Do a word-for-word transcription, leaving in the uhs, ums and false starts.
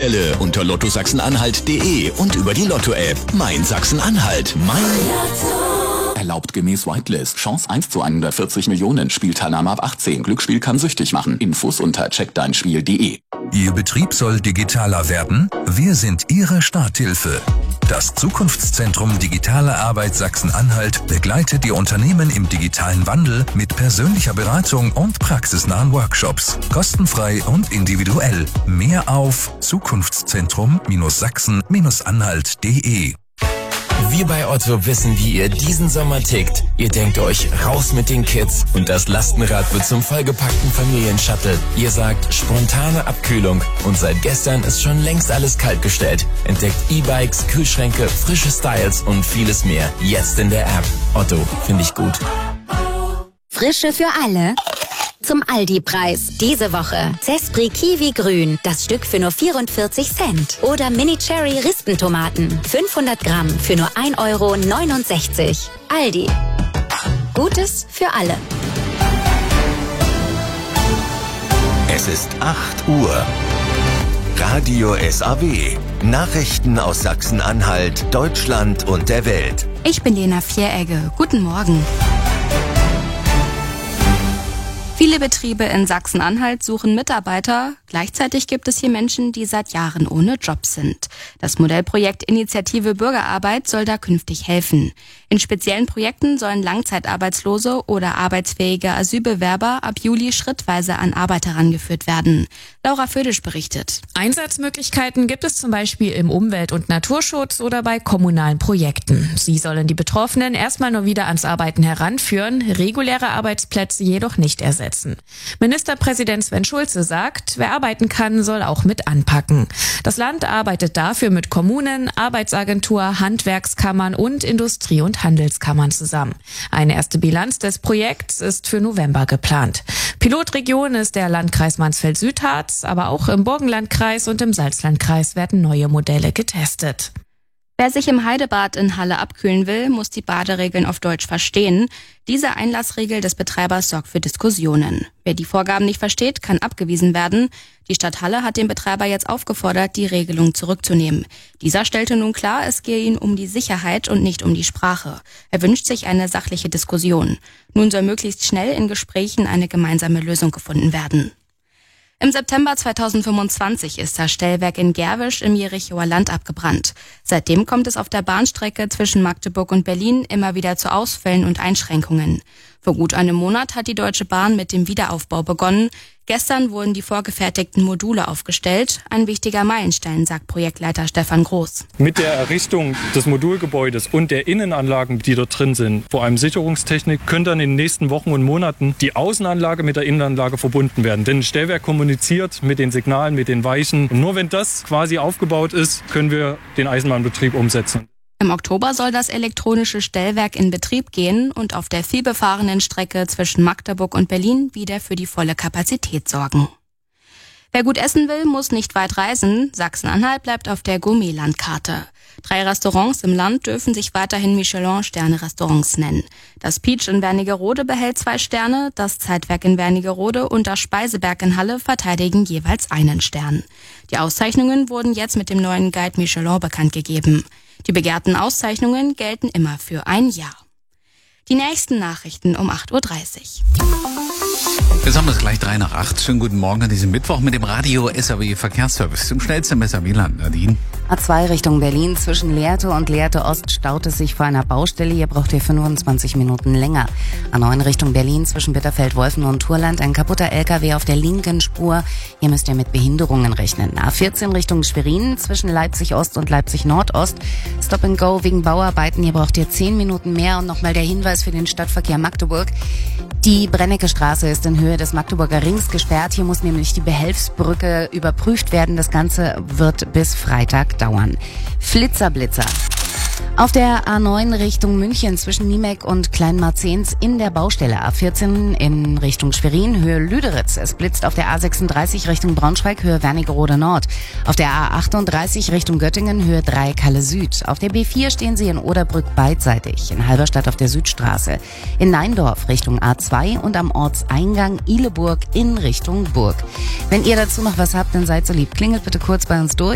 Lottoziele unter lotto sachsen-anhalt punkt de und über die Lotto-App. Mein Sachsen-Anhalt. Mein Lotto. Erlaubt gemäß Whitelist. Chance eins zu hundertvierzig Millionen. Spielteilnahme ab achtzehn. Glücksspiel kann süchtig machen. Infos unter check dein spiel punkt de. Ihr Betrieb soll digitaler werden? Wir sind Ihre Starthilfe. Das Zukunftszentrum Digitale Arbeit Sachsen-Anhalt begleitet die Unternehmen im digitalen Wandel mit persönlicher Beratung und praxisnahen Workshops. Kostenfrei und individuell. Mehr auf zukunftszentrum sachsen anhalt punkt de. Wir bei Otto wissen, wie ihr diesen Sommer tickt. Ihr denkt euch, raus mit den Kids und das Lastenrad wird zum vollgepackten Familienshuttle. Ihr sagt, spontane Abkühlung und seit gestern ist schon längst alles kaltgestellt. Entdeckt E-Bikes, Kühlschränke, frische Styles und vieles mehr. Jetzt in der App. Otto, finde ich gut. Frische für alle. Zum Aldi-Preis. Diese Woche Zespri Kiwi Grün, das Stück für nur vierundvierzig Cent. Oder Mini Cherry Rispentomaten, fünfhundert Gramm für nur ein Euro neunundsechzig. Aldi. Gutes für alle. Es ist acht Uhr. Radio S A W. Nachrichten aus Sachsen-Anhalt, Deutschland und der Welt. Ich bin Lena Vieregge. Guten Morgen. Viele Betriebe in Sachsen-Anhalt suchen Mitarbeiter. Gleichzeitig gibt es hier Menschen, die seit Jahren ohne Job sind. Das Modellprojekt Initiative Bürgerarbeit soll da künftig helfen. In speziellen Projekten sollen Langzeitarbeitslose oder arbeitsfähige Asylbewerber ab Juli schrittweise an Arbeit herangeführt werden. Laura Födisch berichtet. Einsatzmöglichkeiten gibt es zum Beispiel im Umwelt- und Naturschutz oder bei kommunalen Projekten. Sie sollen die Betroffenen erstmal nur wieder ans Arbeiten heranführen, reguläre Arbeitsplätze jedoch nicht ersetzen. Ministerpräsident Sven Schulze sagt, wer arbeiten kann, soll auch mit anpacken. Das Land arbeitet dafür mit Kommunen, Arbeitsagentur, Handwerkskammern und Industrie- und Handelskammern zusammen. Eine erste Bilanz des Projekts ist für November geplant. Pilotregion ist der Landkreis Mansfeld-Südharz, aber auch im Burgenlandkreis und im Salzlandkreis werden neue Modelle getestet. Wer sich im Heidebad in Halle abkühlen will, muss die Baderegeln auf Deutsch verstehen. Diese Einlassregel des Betreibers sorgt für Diskussionen. Wer die Vorgaben nicht versteht, kann abgewiesen werden. Die Stadt Halle hat den Betreiber jetzt aufgefordert, die Regelung zurückzunehmen. Dieser stellte nun klar, es gehe ihm um die Sicherheit und nicht um die Sprache. Er wünscht sich eine sachliche Diskussion. Nun soll möglichst schnell in Gesprächen eine gemeinsame Lösung gefunden werden. Im September zweitausendfünfundzwanzig ist das Stellwerk in Gerwisch im Jerichower Land abgebrannt. Seitdem kommt es auf der Bahnstrecke zwischen Magdeburg und Berlin immer wieder zu Ausfällen und Einschränkungen. Vor gut einem Monat hat die Deutsche Bahn mit dem Wiederaufbau begonnen. Gestern wurden die vorgefertigten Module aufgestellt. Ein wichtiger Meilenstein, sagt Projektleiter Stefan Groß. Mit der Errichtung des Modulgebäudes und der Innenanlagen, die dort drin sind, vor allem Sicherungstechnik, können dann in den nächsten Wochen und Monaten die Außenanlage mit der Innenanlage verbunden werden. Denn ein Stellwerk kommuniziert mit den Signalen, mit den Weichen. Und nur wenn das quasi aufgebaut ist, können wir den Eisenbahnbetrieb umsetzen. Im Oktober soll das elektronische Stellwerk in Betrieb gehen und auf der vielbefahrenen Strecke zwischen Magdeburg und Berlin wieder für die volle Kapazität sorgen. Wer gut essen will, muss nicht weit reisen. Sachsen-Anhalt bleibt auf der Gourmet-Landkarte. Drei Restaurants im Land dürfen sich weiterhin Michelin-Sterne-Restaurants nennen. Das Peach in Wernigerode behält zwei Sterne, das Zeitwerk in Wernigerode und das Speiseberg in Halle verteidigen jeweils einen Stern. Die Auszeichnungen wurden jetzt mit dem neuen Guide Michelin bekannt gegeben. Die begehrten Auszeichnungen gelten immer für ein Jahr. Die nächsten Nachrichten um acht Uhr dreißig. Jetzt haben wir es gleich drei nach acht. Schönen guten Morgen an diesem Mittwoch mit dem Radio S A W Verkehrsservice. Zum schnellsten S A W-Land, Nadine. A zwei Richtung Berlin zwischen Lehrte und Lehrte Ost staut es sich vor einer Baustelle. Hier braucht ihr fünfundzwanzig Minuten länger. A neun Richtung Berlin zwischen Bitterfeld-Wolfen und Turland ein kaputter L K W auf der linken Spur. Hier müsst ihr mit Behinderungen rechnen. A vierzehn Richtung Schwerin zwischen Leipzig Ost und Leipzig Nordost. Stop and Go wegen Bauarbeiten. Hier braucht ihr zehn Minuten mehr. Und nochmal der Hinweis für den Stadtverkehr Magdeburg. Die Brennecke Straße ist in Höhe des Magdeburger Rings gesperrt. Hier muss nämlich die Behelfsbrücke überprüft werden. Das Ganze wird bis Freitag dauern. Flitzerblitzer. Auf der A neun Richtung München zwischen Niemek und Kleinmarzens in der Baustelle. A vierzehn in Richtung Schwerin, Höhe Lüderitz. Es blitzt auf der A sechsunddreißig Richtung Braunschweig, Höhe Wernigerode Nord. Auf der A achtunddreißig Richtung Göttingen, Höhe drei Kalle Süd. Auf der B vier stehen sie in Oderbrück beidseitig. In Halberstadt auf der Südstraße. In Neindorf Richtung A zwei und am Ortseingang Ihleburg in Richtung Burg. Wenn ihr dazu noch was habt, dann seid so lieb. Klingelt bitte kurz bei uns durch.